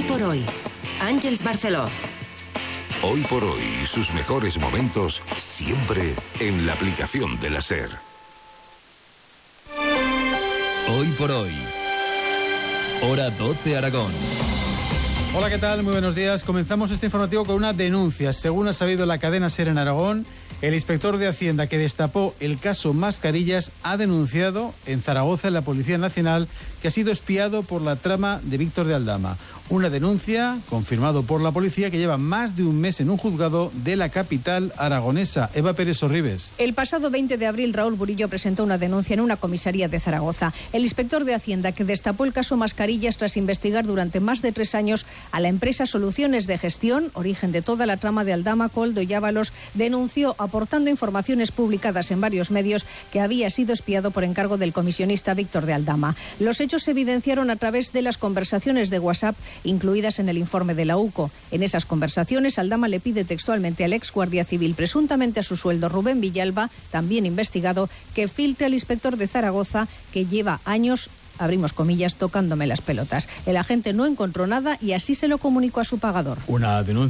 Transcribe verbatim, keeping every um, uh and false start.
por hoy. Àngels Barceló. Hoy por hoy, sus mejores momentos siempre en la aplicación de la SER. Hoy por hoy. Hora doce Aragón. Hola, ¿qué tal? Muy buenos días. Comenzamos este informativo con una denuncia. Según ha sabido la cadena SER en Aragón, el inspector de Hacienda que destapó el caso Mascarillas ha denunciado en Zaragoza en la Policía Nacional que ha sido espiado por la trama de Víctor de Aldama. Una denuncia confirmado por la policía que lleva más de un mes en un juzgado de la capital aragonesa. Eva Pérez Orribes. El pasado veinte de abril, Raúl Burillo presentó una denuncia en una comisaría de Zaragoza. El inspector de Hacienda que destapó el caso Mascarillas tras investigar durante más de tres años a la empresa Soluciones de Gestión, origen de toda la trama de Aldama, Koldo y Ábalos, denunció, aportando informaciones publicadas en varios medios, que había sido espiado por encargo del comisionista Víctor de Aldama. Los hechos se evidenciaron a través de las conversaciones de WhatsApp incluidas en el informe de la UCO. En esas conversaciones, Aldama le pide textualmente al ex guardia civil, presuntamente a su sueldo, Rubén Villalba, también investigado, que filtre al inspector de Zaragoza, que lleva años, abrimos comillas, tocándome las pelotas. El agente no encontró nada y así se lo comunicó a su pagador. Una denuncia